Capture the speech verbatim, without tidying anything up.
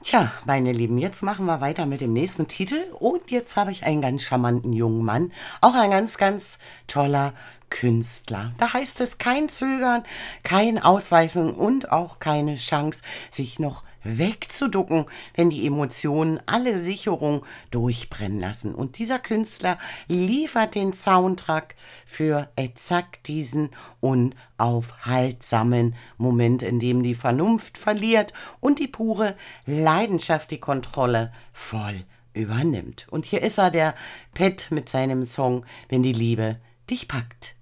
Tja, meine Lieben, jetzt machen wir weiter mit dem nächsten Titel. Und jetzt habe ich einen ganz charmanten jungen Mann, auch ein ganz, ganz toller Künstler. Da heißt es kein Zögern, kein Ausweichen und auch keine Chance, sich noch wegzuducken, wenn die Emotionen alle Sicherung durchbrennen lassen. Und dieser Künstler liefert den Soundtrack für exakt diesen unaufhaltsamen Moment, in dem die Vernunft verliert und die pure Leidenschaft die Kontrolle voll übernimmt. Und hier ist er, der Pet mit seinem Song Wenn die Liebe dich packt.